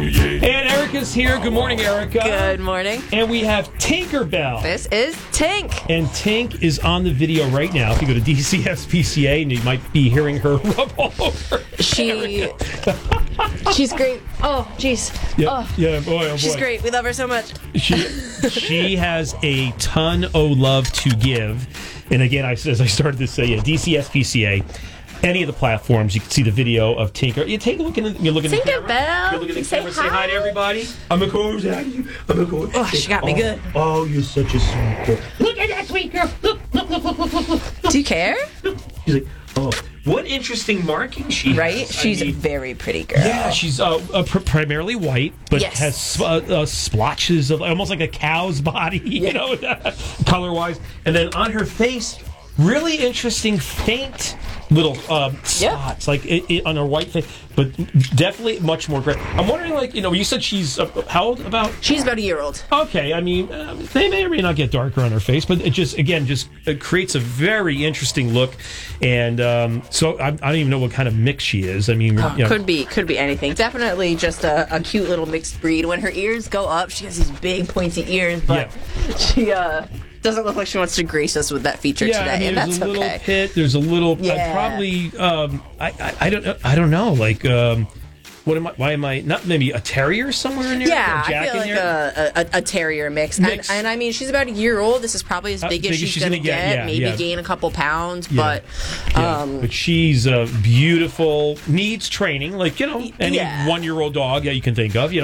And Erica's here. Good morning, Erica. Good morning. And we have Tinkerbell. This is Tink. And Tink is on the video right now. If you go to DCSPCA, and you might be hearing her rub all over. She's great. Oh, jeez. Yeah, boy, oh boy. She's great. We love her so much. She has a ton of love to give. And again, as I started to say, DCSPCA. Any of the platforms, you can see the video of Tinker. You take a look in the camera. Tinkerbell. You look at the camera. Say hi to everybody. I'm a cool. Oh, she got me good. Oh, you're such a sweet girl. Look at that sweet girl. Look. Do you care? She's like, oh, what interesting marking she has. Right? She's a very pretty girl. Yeah, she's primarily white, but Yes. has splotches of almost like a cow's body, you know, color-wise. And then on her face, really interesting, faint little spots, like on her white face, but definitely much more gray. I'm wondering, like, you said she's how old? She's about a year old. Okay, I mean, they may or may not get darker on her face, but it just creates a very interesting look. And so I don't even know what kind of mix she is. I mean, could be anything. Definitely just a cute little mixed breed. When her ears go up, she has these big pointy ears, but she doesn't look like she wants to grace us with that feature today, I mean, and there's that's a little okay. pit. There's a little. I don't know. Like, what am I? Why am I not? Maybe a terrier somewhere in there. Yeah, a Jack I feel like a terrier mix. And I mean, she's about a year old. This is probably as big as she's going to get. Maybe gain a couple pounds, but but she's beautiful. Needs training, like any 1-year-old dog that you can think of.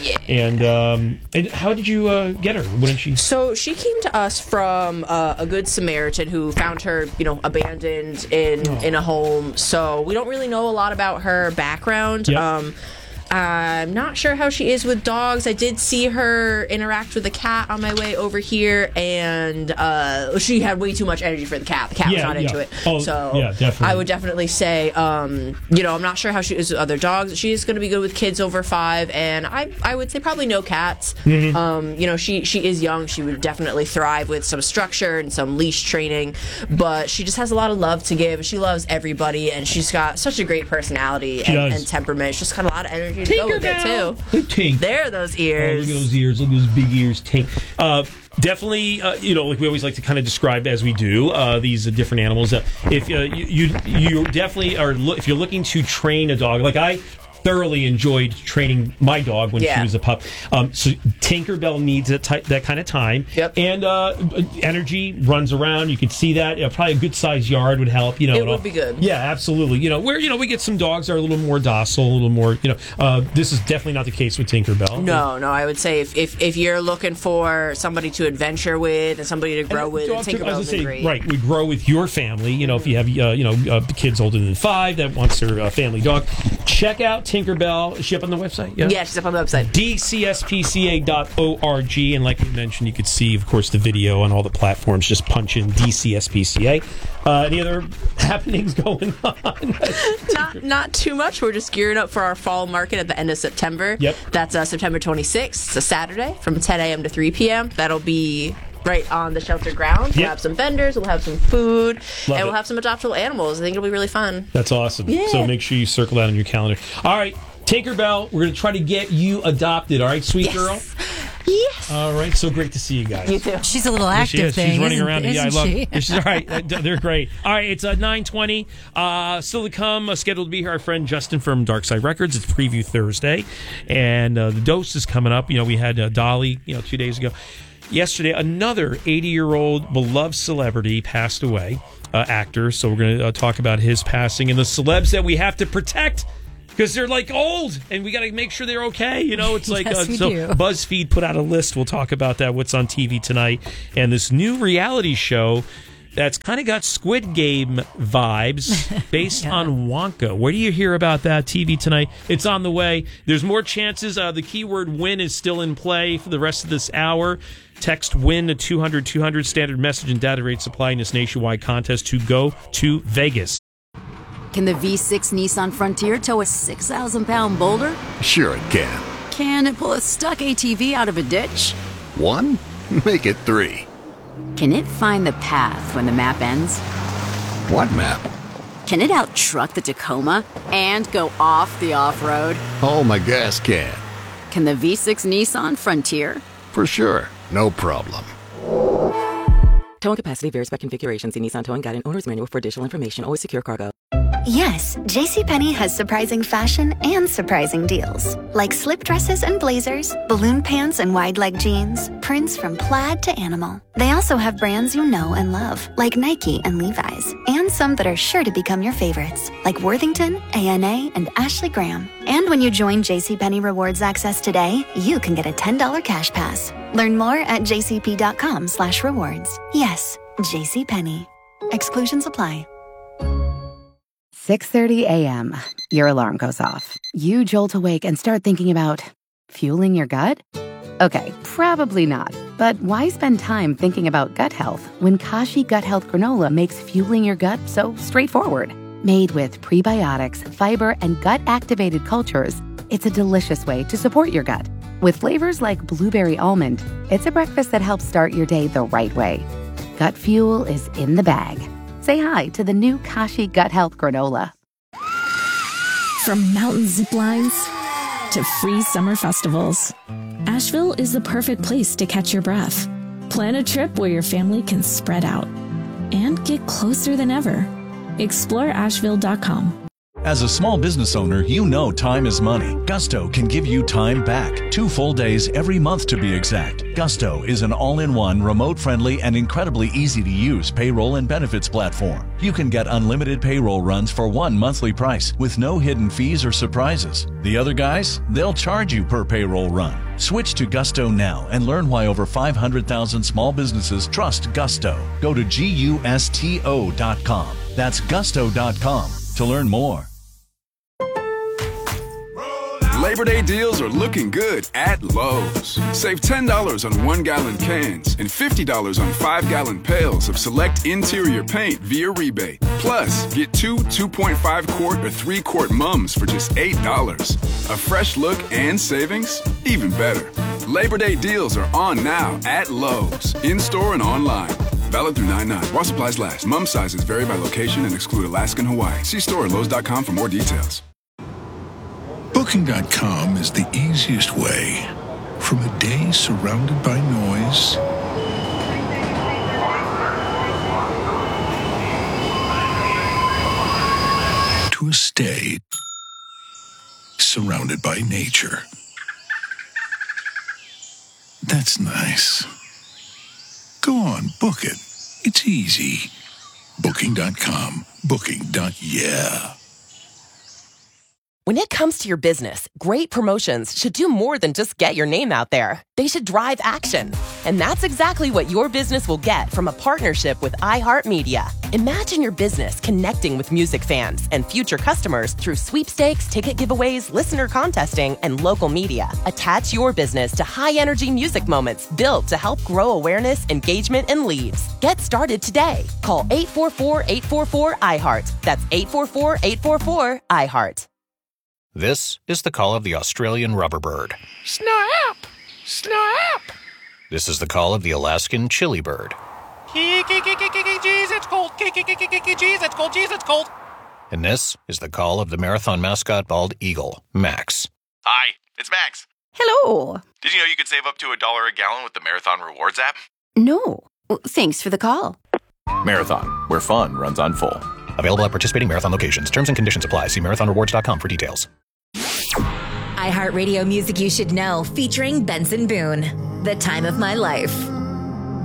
And how did you get her? Wouldn't she? So she came to us from a Good Samaritan who found her, abandoned in a home. So we don't really know a lot about her background. Yep. I'm not sure how she is with dogs. I did see her interact with a cat on my way over here, and she had way too much energy for the cat. The cat was not into it. Oh, so definitely. I would definitely say, I'm not sure how she is with other dogs. She is going to be good with kids over 5, and I would say probably no cats. Mm-hmm. She is young. She would definitely thrive with some structure and some leash training, but she just has a lot of love to give. She loves everybody, and she's got such a great personality and temperament. She's just got a lot of energy to go with it too. Tink. There are those ears. Oh, look at those ears. Look at those big ears. Tink. Definitely, like we always like to kind of describe as we do these different animals. If you definitely are, if you're looking to train a dog, like I thoroughly enjoyed training my dog when she was a pup. So Tinkerbell needs that kind of time. Yep. And energy runs around. You can see that. Probably a good sized yard would help. It would be good. Yeah, absolutely. Where we get some dogs that are a little more docile, a little more. This is definitely not the case with Tinkerbell. No. I would say if you're looking for somebody to adventure with and somebody to grow with, Tinkerbell's great. Right, we grow with your family. If you have kids older than 5 that wants their family dog, check out Tinkerbell. Is she up on the website? Yeah, she's up on the website. DCSPCA.org. And like we mentioned, you could see, of course, the video on all the platforms. Just punch in DCSPCA. Any other happenings going on? Not too much. We're just gearing up for our fall market at the end of September. Yep. That's September 26th. It's a Saturday from 10 a.m. to 3 p.m. That'll be right on the shelter grounds. We'll have some vendors, we'll have some food, we'll have some adoptable animals. I think it'll be really fun. That's awesome. Yeah. So make sure you circle that on your calendar. All right, Tinkerbell, we're going to try to get you adopted. All right, sweet girl? Yes. All right, so great to see you guys. You too. She's a little active thing. She's running around. I love it. She's all right. They're great. All right, it's 9:20. Still to come, scheduled to be here, our friend Justin from Dark Side Records. It's Preview Thursday, and the dose is coming up. We had Dolly, 2 days ago. Yesterday, another 80-year-old beloved celebrity passed away, actor. So we're going to talk about his passing and the celebs that we have to protect because they're like old and we got to make sure they're okay. It's like Yes, we so do. BuzzFeed put out a list. We'll talk about that. What's on TV tonight and this new reality show that's kind of got Squid Game vibes based on Wonka. Where do you hear about that? TV tonight. It's on the way. There's more chances. The keyword win is still in play for the rest of this hour. Text WIN to 200-200. Standard message and data rate supply in this nationwide contest to go to Vegas. Can the V6 Nissan Frontier tow a 6,000-pound boulder? Sure it can. Can it pull a stuck ATV out of a ditch? 1? Make it 3. Can it find the path when the map ends? What map? Can it out-truck the Tacoma and go off the off-road? Oh, my gas can. Can the V6 Nissan Frontier? For sure. No problem. Towing capacity varies by configuration. See Nissan Towing Guide and Owner's Manual for additional information. Always secure cargo. Yes, JCPenney has surprising fashion and surprising deals. Like slip dresses and blazers, balloon pants and wide leg jeans, prints from plaid to animal. They also have brands you know and love, like Nike and Levi's, and some that are sure to become your favorites, like Worthington, A&A, and Ashley Graham. And when you join JCPenney Rewards Access today, you can get a $10 cash pass. Learn more at jcp.com/rewards. Yes, JCPenney. Exclusions apply. 6:30 a.m. Your alarm goes off. You jolt awake and start thinking about fueling your gut? Okay, probably not. But why spend time thinking about gut health when Kashi Gut Health Granola makes fueling your gut so straightforward? Made with prebiotics, fiber, and gut-activated cultures, it's a delicious way to support your gut. With flavors like blueberry almond, it's a breakfast that helps start your day the right way. Gut fuel is in the bag. Say hi to the new Kashi Gut Health Granola. From mountain zip lines to free summer festivals, Asheville is the perfect place to catch your breath. Plan a trip where your family can spread out and get closer than ever. Explore Asheville.com. As a small business owner, you know time is money. Gusto can give you time back. 2 full days every month to be exact. Gusto is an all-in-one, remote-friendly, and incredibly easy-to-use payroll and benefits platform. You can get unlimited payroll runs for one monthly price with no hidden fees or surprises. The other guys, they'll charge you per payroll run. Switch to Gusto now and learn why over 500,000 small businesses trust Gusto. Go to GUSTO.com. That's Gusto.com to learn more. Labor Day deals are looking good at Lowe's. Save $10 on 1-gallon cans and $50 on 5-gallon pails of select interior paint via rebate. Plus, get 2 2.5-quart or 3-quart mums for just $8. A fresh look and savings? Even better. Labor Day deals are on now at Lowe's, in-store and online. Valid through 9/9. While supplies last. Mum sizes vary by location and exclude Alaska and Hawaii. See store at Lowe's.com for more details. Booking.com is the easiest way. From a day surrounded by noise to a stay surrounded by nature. That's nice. Go on, book it. It's easy. Booking.com. Booking.yeah. When it comes to your business, great promotions should do more than just get your name out there. They should drive action. And that's exactly what your business will get from a partnership with iHeartMedia. Imagine your business connecting with music fans and future customers through sweepstakes, ticket giveaways, listener contesting, and local media. Attach your business to high-energy music moments built to help grow awareness, engagement, and leads. Get started today. Call 844-844-iHeart. That's 844-844-iHeart. This is the call of the Australian rubber bird. Snap! Snap! This is the call of the Alaskan chili bird. Jeez, it's cold. Jeez, it's cold. Jeez, it's cold. And this is the call of the marathon mascot bald eagle, Max. Hi, it's Max. Hello. Did you know you could save up to $1 a gallon with the Marathon Rewards app? No. Thanks for the call. Marathon, where fun runs on full. Available at participating Marathon locations. Terms and conditions apply. See marathonrewards.com for details. iHeartRadio Music You Should Know, featuring Benson Boone. The Time of My Life.